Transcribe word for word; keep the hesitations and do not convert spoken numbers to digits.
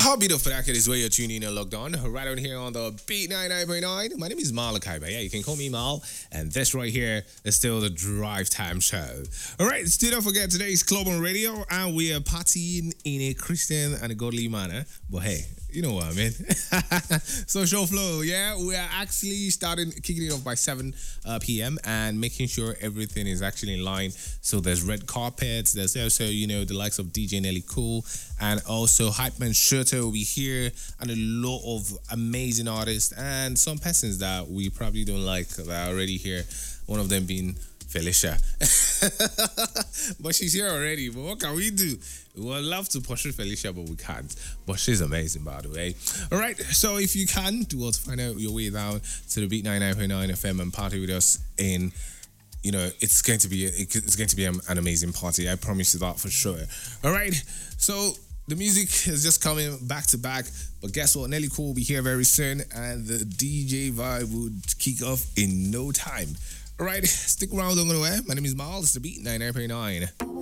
How beautiful that is where you're tuning in and logged on. Right on here on the Beat ninety-nine point nine. My name is Malachi, but yeah, you can call me Mal. And this right here is still the Drive Time Show. All right, still don't forget today's Club on Radio, and we are partying in a Christian and a godly manner. But hey, you know what I mean. Social flow, yeah. We are actually starting, kicking it off by seven uh, p.m. and making sure everything is actually in line. So there's red carpets. There's also, you know, the likes of D J Nelly Cool, and also Hypeman Shirto will be here, and a lot of amazing artists and some persons that we probably don't like that are already here. One of them being Felicia. But she's here already. But what can we do? We would love to pursue Felicia, but we can't. But she's amazing, by the way. All right. So if you can, do well to find out your way down to the Beat ninety-nine point nine F M and party with us in, you know, it's going to be a, it's going to be an amazing party. I promise you that for sure. All right. So the music is just coming back to back. But guess what? Nelly Cool will be here very soon, and the D J vibe would kick off in no time. All right, stick around, don't go nowhere. My name is Miles. It's the Beat ninety-nine point nine.